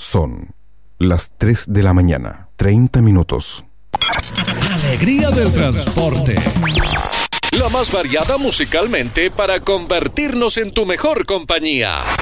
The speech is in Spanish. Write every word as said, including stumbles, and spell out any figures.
Son las tres de la mañana, treinta minutos. Alegría del transporte. La más variada musicalmente para convertirnos en tu mejor compañía.